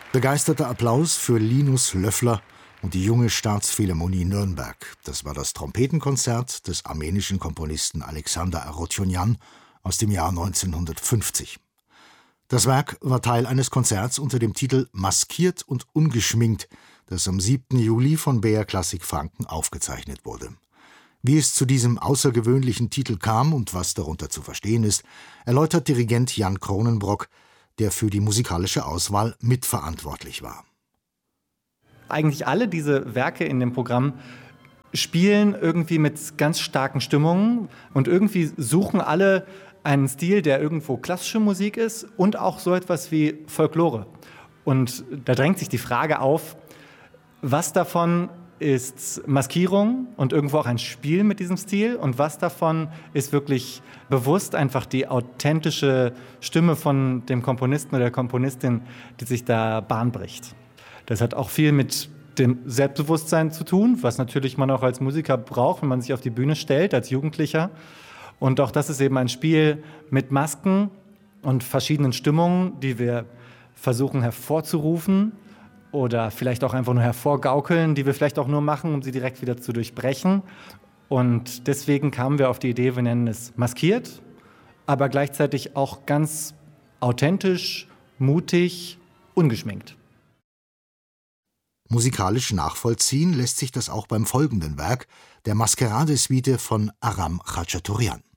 Begeisterter Applaus für Linus Löffler und die junge Staatsphilharmonie Nürnberg. Das war das Trompetenkonzert des armenischen Komponisten Alexander Arotjonjan aus dem Jahr 1950. Das Werk war Teil eines Konzerts unter dem Titel »Maskiert und ungeschminkt«, das am 7. Juli von BR Klassik Franken aufgezeichnet wurde. Wie es zu diesem außergewöhnlichen Titel kam und was darunter zu verstehen ist, erläutert Dirigent Jan Kronenbrock, der für die musikalische Auswahl mitverantwortlich war. Eigentlich alle diese Werke in dem Programm spielen irgendwie mit ganz starken Stimmungen und irgendwie suchen alle einen Stil, der irgendwo klassische Musik ist und auch so etwas wie Folklore. Und da drängt sich die Frage auf, was davon ist Maskierung und irgendwo auch ein Spiel mit diesem Stil und was davon ist wirklich bewusst einfach die authentische Stimme von dem Komponisten oder der Komponistin, die sich da Bahn bricht. Das hat auch viel mit dem Selbstbewusstsein zu tun, was natürlich man auch als Musiker braucht, wenn man sich auf die Bühne stellt, als Jugendlicher. Und auch das ist eben ein Spiel mit Masken und verschiedenen Stimmungen, die wir versuchen hervorzurufen oder vielleicht auch einfach nur hervorgaukeln, die wir vielleicht auch nur machen, um sie direkt wieder zu durchbrechen. Und deswegen kamen wir auf die Idee, wir nennen es maskiert, aber gleichzeitig auch ganz authentisch, mutig, ungeschminkt. Musikalisch nachvollziehen lässt sich das auch beim folgenden Werk, der Maskerade-Suite von Aram Khachaturian.